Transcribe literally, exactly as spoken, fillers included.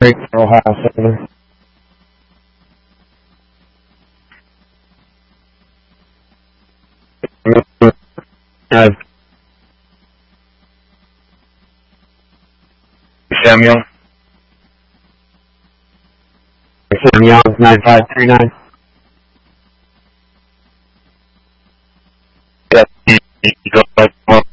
Great for Ohio Southern. Uh, Samuel. Sam Young, nine five three nine. Yeah, you, you go back.